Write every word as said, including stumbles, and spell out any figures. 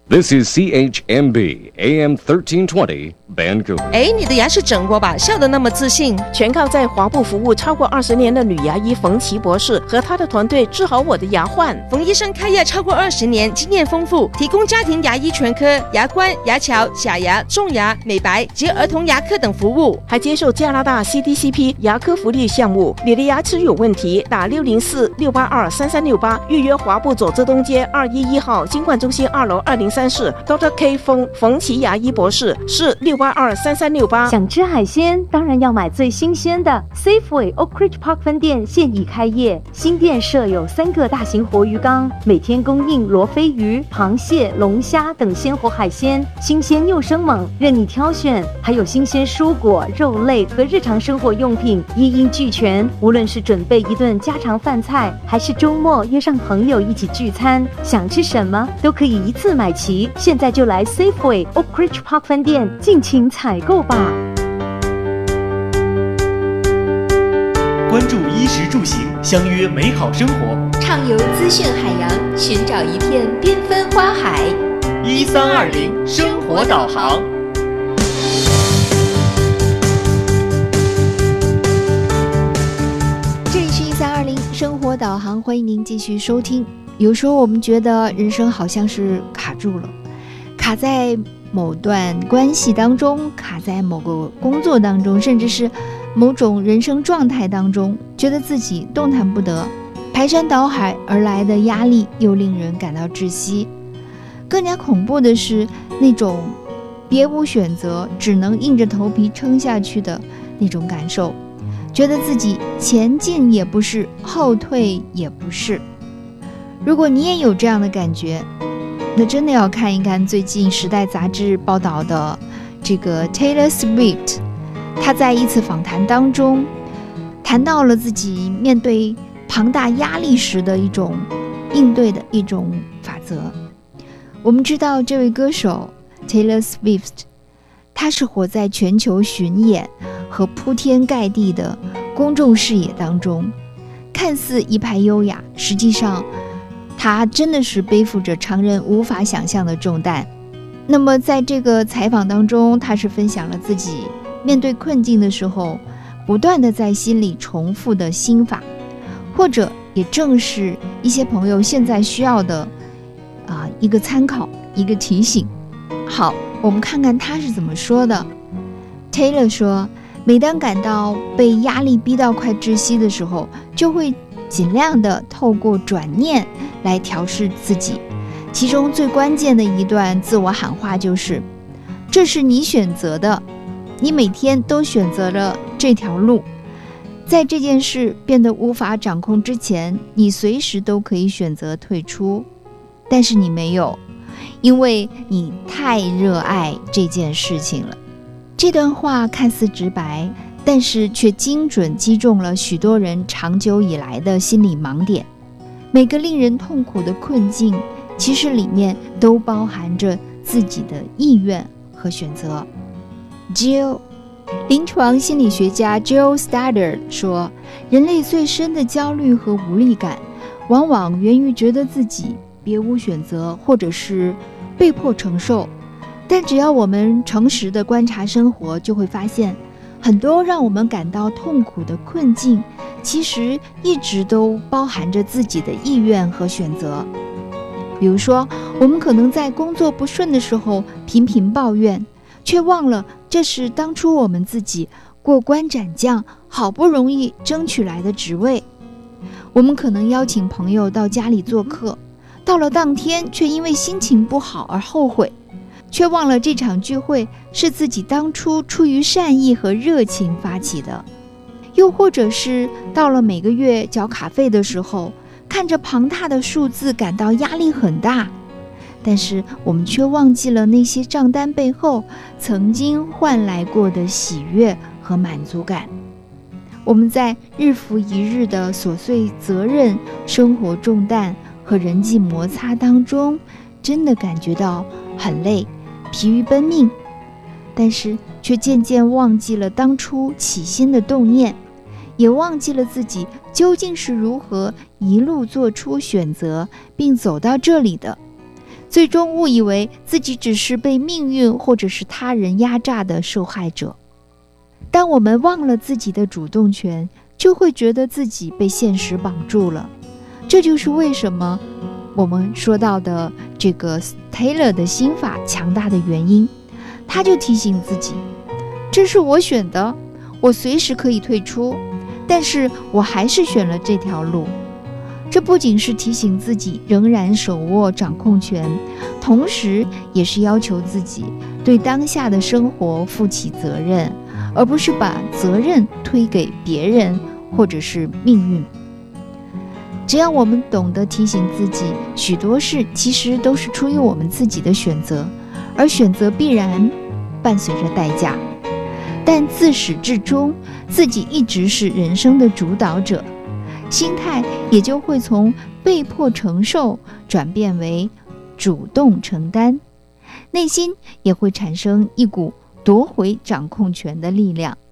This is C H M B A M thirteen twenty Vancouver。 哎，你的牙是整过吧？笑得那么自信， 全靠在华部服务超过二十年的女牙医冯琦博士和她的团队治好我的牙患。 冯医生开业超过二十年，经验丰富，提供家庭牙医全科、牙冠、牙桥、假牙、种牙、美白及儿童牙科等服务， 还接受加拿大 C D C P 牙科福利项目。你的牙齿有问题，打六零四六八二三三六八预约华部左浙东街二一一号金冠中心二楼二零三室 Doctor K 冯冯琦牙医博士，是六八二三三六八。 想吃海鲜，当然要买最新鲜的。Safeway Oak Ridge Park 分店现已开业，新店设有三个大型活鱼缸，每天供应罗非鱼、螃蟹、龙虾等鲜活海鲜，新鲜又生猛，任你挑选。还有新鲜蔬果、肉类和日常生活用品，一应俱全。无论是准备一顿家常饭菜，还是周末约上朋友一起聚餐，想吃什么都可以一次买齐。现在就来 Safeway Oak Ridge Park 分店尽情采购吧。 关注衣食住行，相约美好生活， 畅游资讯海洋，寻找一片缤纷花海。 一三二零生活导航。 这里是一三二零生活导航，欢迎您继续收听。有时候我们觉得人生好像是卡住了，卡在某段关系当中，卡在某个工作当中，甚至是某种人生状态当中，觉得自己动弹不得，排山倒海而来的压力又令人感到窒息。更加恐怖的是那种别无选择，只能硬着头皮撑下去的那种感受，觉得自己前进也不是，后退也不是。如果你也有这样的感觉，那真的要看一看最近《时代》杂志报道的这个 Taylor Swift， 他在一次访谈当中谈到了自己面对庞大压力时的一种应对的一种法则。我们知道这位歌手 Taylor Swift， 他是活在全球巡演和铺天盖地的公众视野当中，看似一派优雅，实际上他真的是背负着常人无法想象的重担。那么在这个采访当中，他是分享了自己面对困境的时候不断的在心里重复的心法，或者也正是一些朋友现在需要的啊、呃、一个参考，一个提醒。好，我们看看他是怎么说的。 Taylor 说，每当感到被压力逼到快窒息的时候，就会尽量的透过转念来调试自己，其中最关键的一段自我喊话就是，这是你选择的，你每天都选择了这条路，在这件事变得无法掌控之前，你随时都可以选择退出，但是你没有，因为你太热爱这件事情了。这段话看似直白，但是却精准击中了许多人长久以来的心理盲点。每个令人痛苦的困境，其实里面都包含着自己的意愿和选择。 Jill 临床心理学家 Jill Stoddard 说，人类最深的焦虑和无力感往往源于觉得自己别无选择，或者是被迫承受。但只要我们诚实地观察生活，就会发现很多让我们感到痛苦的困境，其实一直都包含着自己的意愿和选择。比如说，我们可能在工作不顺的时候频频抱怨，却忘了这是当初我们自己过关斩将好不容易争取来的职位。我们可能邀请朋友到家里做客，到了当天却因为心情不好而后悔，却忘了这场聚会是自己当初出于善意和热情发起的。又或者是到了每个月缴卡费的时候，看着庞大的数字感到压力很大，但是我们却忘记了那些账单背后曾经换来过的喜悦和满足感。我们在日复一日的琐碎责任、生活重担和人际摩擦当中，真的感觉到很累，疲于奔命，但是却渐渐忘记了当初起心的动念，也忘记了自己究竟是如何一路做出选择并走到这里的。 最终误以为自己只是被命运或者是他人压榨的受害者。当我们忘了自己的主动权，就会觉得自己被现实绑住了。这就是为什么我们说到的这个 Taylor 的心法强大的原因。他就提醒自己，这是我选的，我随时可以退出，但是我还是选了这条路。这不仅是提醒自己仍然手握掌控权，同时也是要求自己对当下的生活负起责任，而不是把责任推给别人或者是命运。只要我们懂得提醒自己，许多事其实都是出于我们自己的选择，而选择必然伴随着代价，但自始至终自己一直是人生的主导者，心态也就会从被迫承受转变为主动承担，内心也会产生一股夺回掌控权的力量。